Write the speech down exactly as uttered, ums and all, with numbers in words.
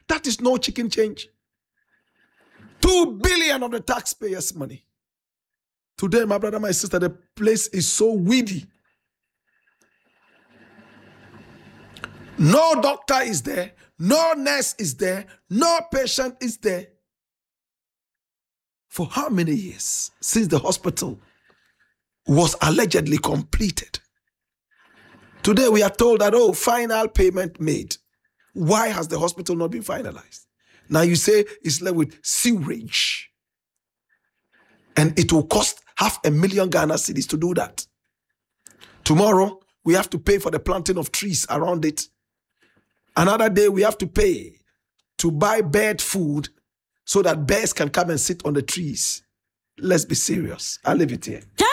That is no chicken change. Two billion of the taxpayers' money. Today, my brother, my sister, the place is so weedy. No doctor is there, no nurse is there, no patient is there. For how many years since the hospital was allegedly completed? Today we are told that, oh, final payment made. Why has the hospital not been finalized? Now you say it's left with sewage. And it will cost half a million Ghana cedis to do that. Tomorrow, we have to pay for the planting of trees around it. Another day, we have to pay to buy bird food so that birds can come and sit on the trees. Let's be serious. I'll leave it here.